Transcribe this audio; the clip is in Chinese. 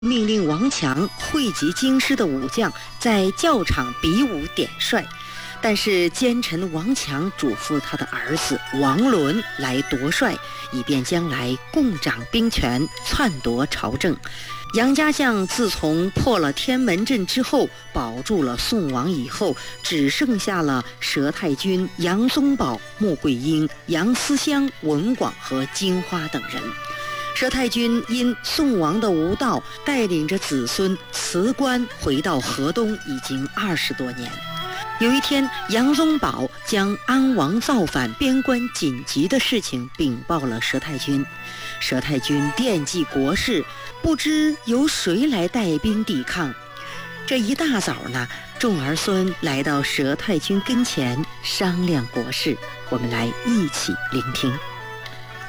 命令王强汇集京师的武将，在教场比武点帅。但是奸臣王强嘱咐他的儿子王伦来夺帅，以便将来共掌兵权，篡夺朝政。杨家将自从破了天门阵之后，保住了宋王以后，只剩下了佘太君、杨宗保、穆桂英、杨思襄、文广和金花等人。佘太君因宋王的无道，带领着子孙辞官回到河东已经20多年。有一天，杨宗保将安王造反、边关紧急的事情禀报了佘太君。佘太君惦记国事，不知由谁来带兵抵抗。这一大早呢，众儿孙来到佘太君跟前商量国事，我们来一起聆听。